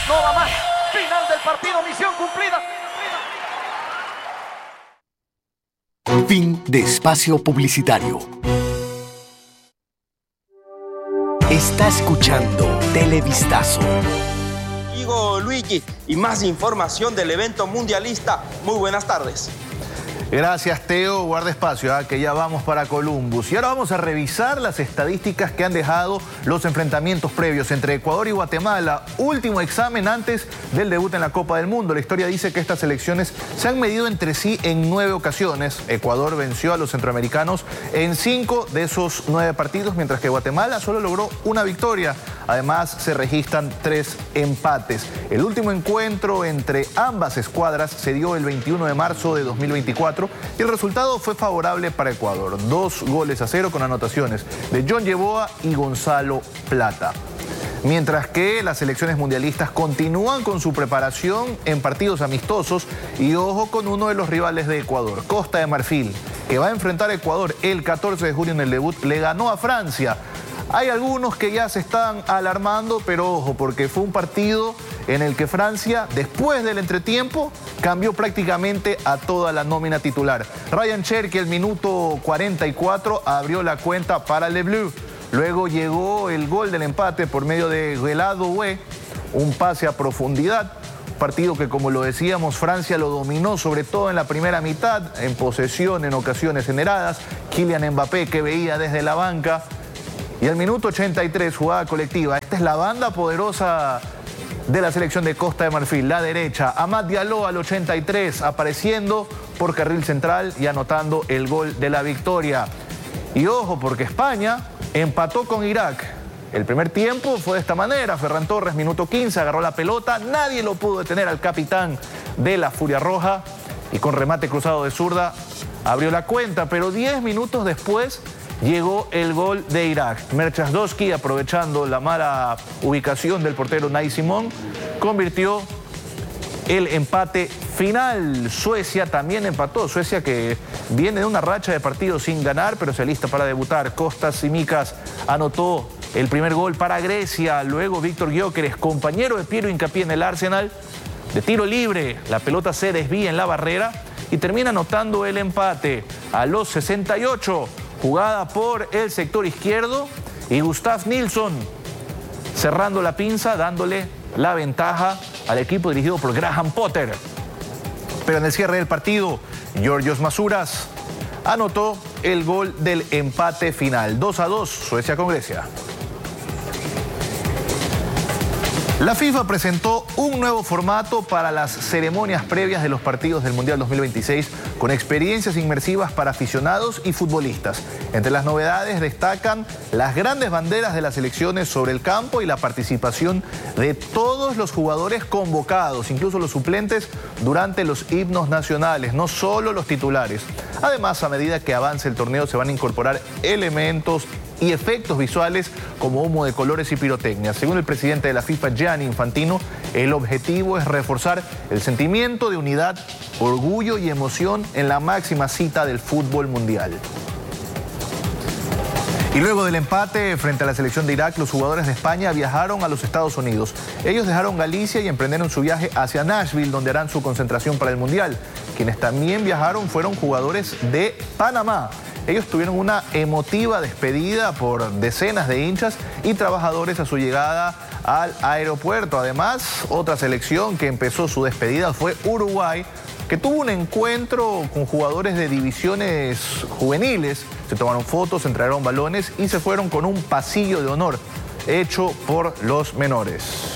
No va más. Final del partido, misión cumplida. Fin de espacio publicitario. Está escuchando Televistazo. Digo Luigi, y más información del evento mundialista. Muy buenas tardes. Gracias, Teo. Guarda espacio, que ya vamos para Columbus. Y ahora vamos a revisar las estadísticas que han dejado los enfrentamientos previos entre Ecuador y Guatemala. Último examen antes del debut en la Copa del Mundo. La historia dice que estas selecciones se han medido entre sí en 9 ocasiones. Ecuador venció a los centroamericanos en 5 de esos 9 partidos, mientras que Guatemala solo logró una victoria. Además, se registran 3 empates. El último encuentro entre ambas escuadras se dio el 21 de marzo de 2024 y el resultado fue favorable para Ecuador. 2-0 con anotaciones de John Yeboah y Gonzalo Plata. Mientras que las selecciones mundialistas continúan con su preparación en partidos amistosos y ojo con uno de los rivales de Ecuador, Costa de Marfil, que va a enfrentar a Ecuador el 14 de junio en el debut. Le ganó a Francia. Hay algunos que ya se están alarmando, pero ojo, porque fue un partido en el que Francia, después del entretiempo, cambió prácticamente a toda la nómina titular. Ryan Cherki, el minuto 44, abrió la cuenta para Le Bleu. Luego llegó el gol del empate por medio de Gelado Hue, un pase a profundidad. Partido que, como lo decíamos, Francia lo dominó, sobre todo en la primera mitad, en posesión, en ocasiones generadas. Kylian Mbappé, que veía desde la banca. Y al minuto 83, jugada colectiva. Esta es la banda poderosa de la selección de Costa de Marfil, la derecha. Amad Diallo al 83, apareciendo por carril central y anotando el gol de la victoria. Y ojo, porque España empató con Irak. El primer tiempo fue de esta manera. Ferran Torres, minuto 15, agarró la pelota. Nadie lo pudo detener al capitán de la Furia Roja. Y con remate cruzado de zurda abrió la cuenta. Pero 10 minutos después llegó el gol de Irak. Merchasdowski, aprovechando la mala ubicación del portero Nay Simón, convirtió el empate final. Suecia también empató. Suecia, que viene de una racha de partidos sin ganar, pero se alista para debutar. Kostas Tsimikas anotó el primer gol para Grecia. Luego Víctor Gyökeres, compañero de Piero Hincapié en el Arsenal, de tiro libre. La pelota se desvía en la barrera y termina anotando el empate a los 68. Jugada por el sector izquierdo y Gustav Nilsson cerrando la pinza, dándole la ventaja al equipo dirigido por Graham Potter. Pero en el cierre del partido, Georgios Masouras anotó el gol del empate final. 2-2, Suecia con Grecia. La FIFA presentó un nuevo formato para las ceremonias previas de los partidos del Mundial 2026 con experiencias inmersivas para aficionados y futbolistas. Entre las novedades destacan las grandes banderas de las selecciones sobre el campo y la participación de todos los jugadores convocados, incluso los suplentes, durante los himnos nacionales, no solo los titulares. Además, a medida que avance el torneo se van a incorporar elementos y efectos visuales como humo de colores y pirotecnia. Según el presidente de la FIFA, Gianni Infantino, el objetivo es reforzar el sentimiento de unidad, orgullo y emoción en la máxima cita del fútbol mundial. Y luego del empate frente a la selección de Irak, los jugadores de España viajaron a los Estados Unidos. Ellos dejaron Galicia y emprendieron su viaje hacia Nashville, donde harán su concentración para el Mundial. Quienes también viajaron fueron jugadores de Panamá. Ellos tuvieron una emotiva despedida por decenas de hinchas y trabajadores a su llegada al aeropuerto. Además, otra selección que empezó su despedida fue Uruguay, que tuvo un encuentro con jugadores de divisiones juveniles. Se tomaron fotos, entregaron balones y se fueron con un pasillo de honor hecho por los menores.